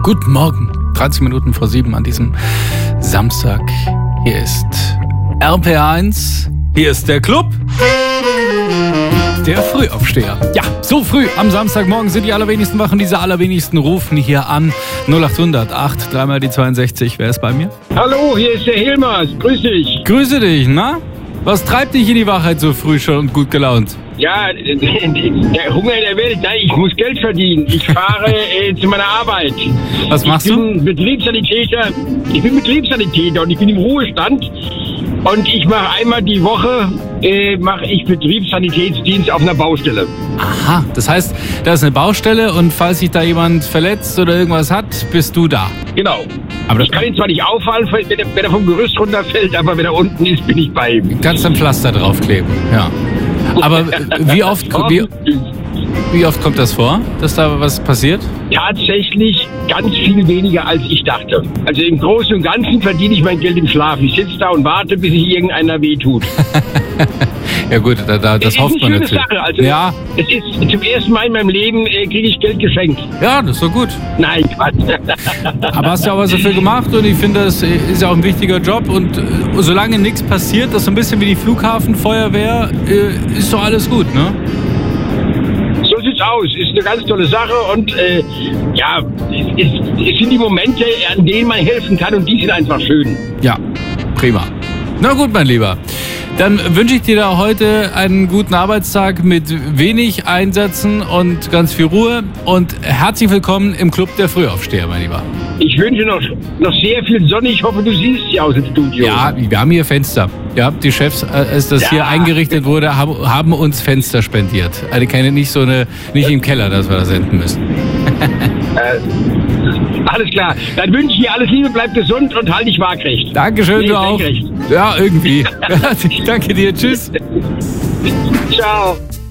Guten Morgen, 30 Minuten vor 7 an diesem Samstag. Hier ist RPR1, hier ist der Club der Frühaufsteher. Ja, so früh am Samstagmorgen sind die allerwenigsten wach und diese allerwenigsten rufen hier an. 0800 8, dreimal die 62. Wer ist bei mir? Hallo, hier ist der Hilmers. Grüß dich. Grüße dich, na? Was treibt dich in die Wachheit so früh schon und gut gelaunt? Ja, der Hunger in der Welt. Nein, ich muss Geld verdienen. Ich fahre zu meiner Arbeit. Was machst du? Ich bin Betriebssanitäter und ich bin im Ruhestand. Und ich mache einmal die Woche Betriebssanitätsdienst auf einer Baustelle. Aha, das heißt, da ist eine Baustelle und falls sich da jemand verletzt oder irgendwas hat, bist du da. Genau. Aber Ich kann ihn zwar nicht auffallen, wenn er vom Gerüst runterfällt, aber wenn er unten ist, bin ich bei ihm. kannst ein Pflaster draufkleben, ja. Aber wie oft kommt das vor, dass da was passiert? Tatsächlich ganz viel weniger, als ich dachte. Also im Großen und Ganzen verdiene ich mein Geld im Schlaf. Ich sitze da und warte, bis sich irgendeiner wehtut. Ja gut, das hofft man natürlich. Sache. Also Ja. Es ist zum ersten Mal in meinem Leben, kriege ich Geld geschenkt. Ja, das ist doch gut. Nein, Quatsch. Aber hast ja auch was dafür gemacht und ich finde, das ist ja auch ein wichtiger Job und solange nichts passiert, das ist so ein bisschen wie die Flughafenfeuerwehr, ist doch alles gut, ne? So sieht's aus. Ist eine ganz tolle Sache und es sind die Momente, an denen man helfen kann und die sind einfach schön. Ja, prima. Na gut, mein Lieber. Dann wünsche ich dir da heute einen guten Arbeitstag mit wenig Einsätzen und ganz viel Ruhe. Und herzlich willkommen im Club der Frühaufsteher, mein Lieber. Ich wünsche noch sehr viel Sonne. Ich hoffe, du siehst sie aus dem Studio. Ja, wir haben hier Fenster. Ja, die Chefs, als das hier eingerichtet wurde, haben uns Fenster spendiert. Also nicht im Keller, dass wir das senden müssen. Alles klar. Dann wünsche ich dir alles Liebe, bleib gesund und halt dich waagrecht. Dankeschön, du auch. Senkrecht. Ja, irgendwie. Danke dir. Tschüss. Ciao.